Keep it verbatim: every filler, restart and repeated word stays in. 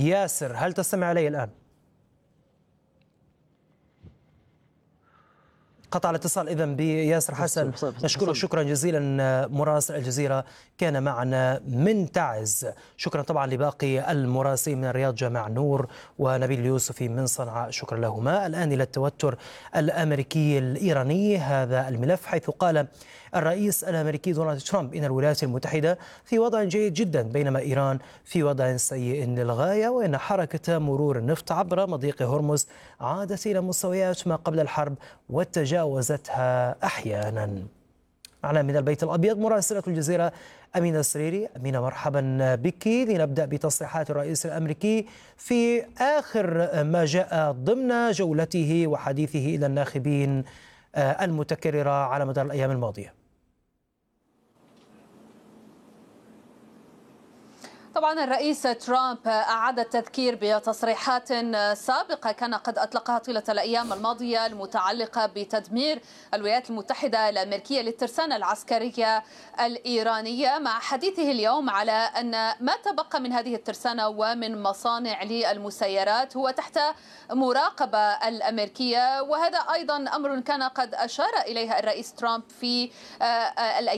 ياسر، هل تستمع إلي الآن؟ قطع الاتصال إذن بياسر حسن. نشكره شكرا جزيلا. مراسل الجزيرة كان معنا من تعز. شكرا طبعا لباقي المراسلين من الرياض، جامع نور ونبيل اليوسفي من صنعاء، شكرا لهما. الآن إلى التوتر الأمريكي الإيراني، هذا الملف حيث قال الرئيس الأمريكي دونالد ترامب إن الولايات المتحدة في وضع جيد جدا بينما إيران في وضع سيء للغاية، وإن حركة مرور النفط عبر مضيق هرمز عادت إلى مستويات ما قبل الحرب وتجاوزتها أحيانا. معنا من البيت الأبيض مراسلة الجزيرة أمينة السريري. أمينة، مرحبا بك. لنبدأ بتصريحات الرئيس الأمريكي في آخر ما جاء ضمن جولته وحديثه إلى الناخبين المتكررة على مدار الأيام الماضية. طبعا الرئيس ترامب أعاد التذكير بتصريحات سابقة كان قد أطلقها طيلة الأيام الماضية المتعلقة بتدمير الولايات المتحدة الأمريكية للترسانة العسكرية الإيرانية، مع حديثه اليوم على أن ما تبقى من هذه الترسانة ومن مصانع للمسيرات هو تحت مراقبة الأمريكية، وهذا أيضا أمر كان قد أشار إليه الرئيس ترامب في الأيام